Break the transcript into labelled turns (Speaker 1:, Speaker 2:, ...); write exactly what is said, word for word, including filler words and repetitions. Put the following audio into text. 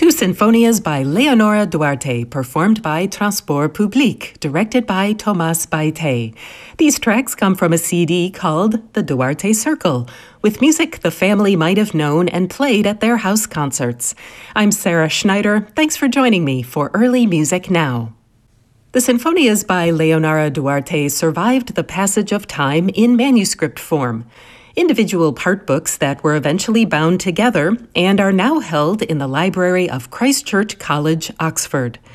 Speaker 1: Two sinfonias by Leonora Duarte, performed by Transport Public, directed by Thomas Baite. These tracks come from a C D called The Duarte Circle, with music the family might have known and played at their house concerts. I'm Sarah Schneider. Thanks for joining me for Early Music Now. The sinfonias by Leonora Duarte survived the passage of time in manuscript form. Individual part books that were eventually bound together and are now held in the library of Christ Church College, Oxford.